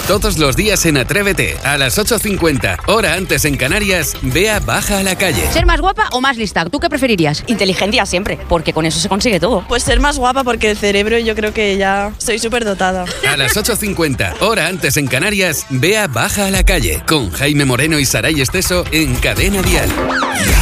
Todos los días en Atrévete, a las 8:50, hora antes en Canarias, Bea baja a la calle. ¿Ser más guapa o más lista? ¿Tú qué preferirías? Inteligencia siempre, porque con eso se consigue todo. Pues ser más guapa, porque el cerebro yo creo que ya soy súper dotada. A las 8:50, hora antes en Canarias, Bea baja a la calle, con Jaime Moreno y Saray Esteso en Cadena Dial.